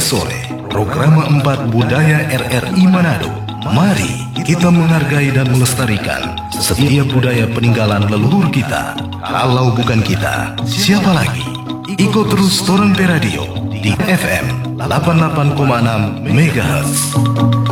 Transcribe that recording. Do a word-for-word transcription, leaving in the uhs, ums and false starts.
sore, program empat Budaya R R I Manado. Mari kita menghargai dan melestarikan setiap budaya peninggalan leluhur kita. Kalau bukan kita, siapa lagi? Ikut terus Toron P Radio di F M delapan puluh delapan koma enam megahertz.